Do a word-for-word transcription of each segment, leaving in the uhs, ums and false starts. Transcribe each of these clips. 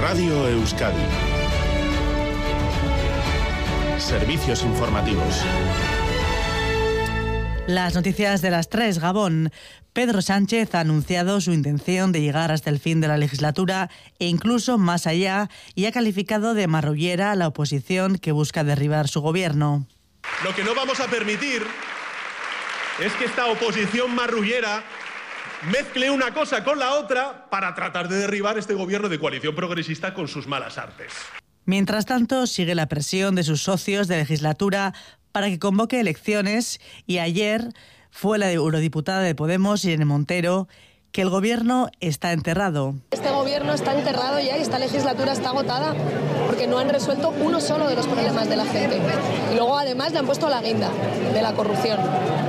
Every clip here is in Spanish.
Radio Euskadi. Servicios informativos. Las noticias de las tres. Gabón. Pedro Sánchez ha anunciado su intención de llegar hasta el fin de la legislatura e incluso más allá, y ha calificado de marrullera a la oposición que busca derribar su gobierno. Lo que no vamos a permitir es que esta oposición marrullera mezcle una cosa con la otra para tratar de derribar este gobierno de coalición progresista con sus malas artes. Mientras tanto, sigue la presión de sus socios de legislatura para que convoque elecciones, y ayer fue la eurodiputada de Podemos, Irene Montero, que el gobierno está enterrado. Este gobierno está enterrado ya y esta legislatura está agotada porque no han resuelto uno solo de los problemas de la gente. Y luego además le han puesto la guinda de la corrupción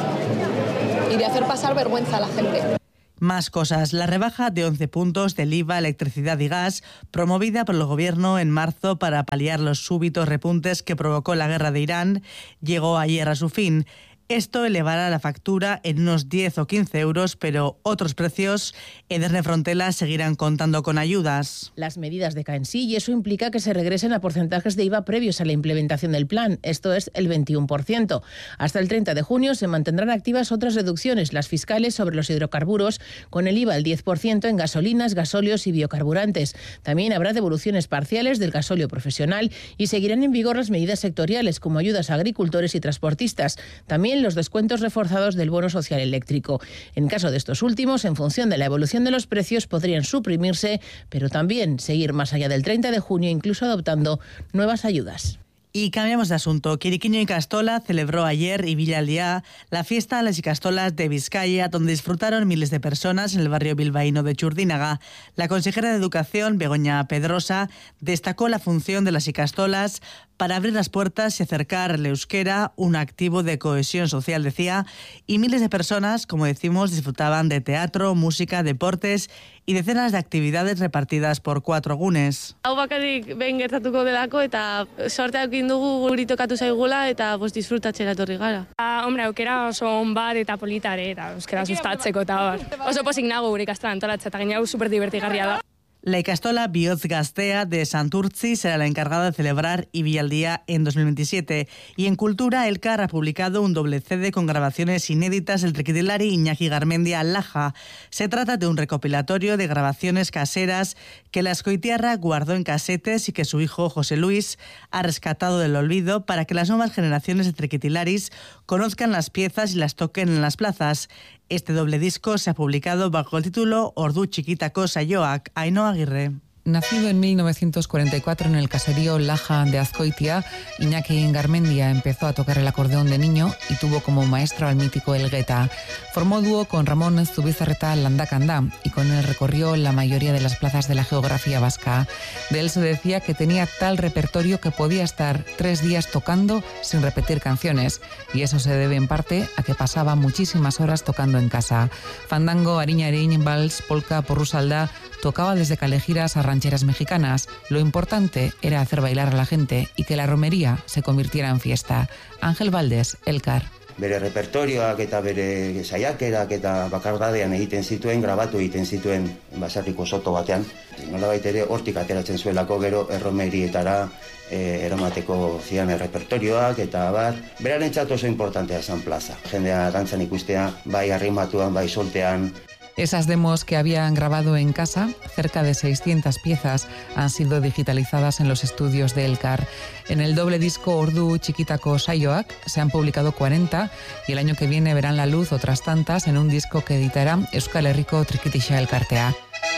y de hacer pasar vergüenza a la gente. Más cosas. La rebaja de once puntos del I V A, electricidad y gas, promovida por el gobierno en marzo para paliar los súbitos repuntes que provocó la guerra de Irán, llegó ayer a su fin. Esto elevará la factura en unos diez o quince euros, pero otros precios, Edurne Frontela, seguirán contando con ayudas. Las medidas decaen sí, y eso implica que se regresen a porcentajes de I V A previos a la implementación del plan, esto es el veintiuno por ciento. Hasta el treinta de junio se mantendrán activas otras reducciones, las fiscales sobre los hidrocarburos, con el I V A al diez por ciento en gasolinas, gasóleos y biocarburantes. También habrá devoluciones parciales del gasóleo profesional y seguirán en vigor las medidas sectoriales, como ayudas a agricultores y transportistas. También los descuentos reforzados del bono social eléctrico. En caso de estos últimos, en función de la evolución de los precios, podrían suprimirse, pero también seguir más allá del treinta de junio, incluso adoptando nuevas ayudas. Y cambiamos de asunto. Quiriquiño y Castola celebró ayer y Villaldiá la fiesta de las Icastolas de Vizcaya, donde disfrutaron miles de personas en el barrio bilbaíno de Churdínaga. La consejera de Educación, Begoña Pedrosa, destacó la función de las Icastolas para abrir las puertas y acercar el euskera, un activo de cohesión social, decía, y miles de personas, como decimos, disfrutaban de teatro, música, deportes y decenas de actividades repartidas por cuatro gunes. Hau bakarrik behin gertatuko delako eta sortea eukin dugu guri tokatu zaigula eta pues disfrutatzera etorri gara. Ah, hombre, aukera oso on bat eta politare eta euskera sustatzeko eta bar. Oso pozik nago gure ikastola antolatzea eta gainera super divertigarria da. La Ikastola Bihotz Gaztea de Santurtzi será la encargada de celebrar Ibialdía en dos mil veintisiete. Y en Cultura, Elkar ha publicado un doble C D con grabaciones inéditas del triquitilari Iñaki Garmendia Laja. Se trata de un recopilatorio de grabaciones caseras que la azcoitiarra guardó en casetes y que su hijo José Luis ha rescatado del olvido para que las nuevas generaciones de triquitilaris conozcan las piezas y las toquen en las plazas. Este doble disco se ha publicado bajo el título Ordu Txikitako Saioak. Ainhoa Aguirre. Nacido en mil novecientos cuarenta y cuatro en el caserío Laja de Azcoitia, Iñaki Garmendia empezó a tocar el acordeón de niño y tuvo como maestro al mítico Elgueta. Formó dúo con Ramón Zubizarreta Landakanda y con él recorrió la mayoría de las plazas de la geografía vasca. De él se decía que tenía tal repertorio que podía estar tres días tocando sin repetir canciones, y eso se debe en parte a que pasaba muchísimas horas tocando en casa. Fandango, Ariñarín, Vals, Polka, Porrusalda, tocaba desde calejiras a rancheras mexicanas. Lo importante era hacer bailar a la gente y que la romería se convirtiera en fiesta. Ángel Valdés, Elkar. Bere repertorioak eta bere saiakerak eta bakardadean egiten zituen, grabatu egiten zituen basarriko soto batean. Nolabait ere hortik ateratzen zuelako gero erromerietara eh, eramateko zian repertorioak eta bar. Berarentzat oso importantea zen plaza. Jendea dantzan ikustea, bai arrimatuan, bai soltean. Esas demos que habían grabado en casa, cerca de seiscientas piezas, han sido digitalizadas en los estudios de Elkar. En el doble disco Ordu Txikitako Saioak se han publicado cuarenta y el año que viene verán la luz otras tantas en un disco que editará Euskal Herriko Trikitixa Elkartea.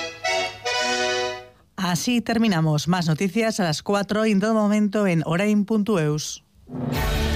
Así terminamos. Más noticias a las cuatro y en todo momento en orain punto eus.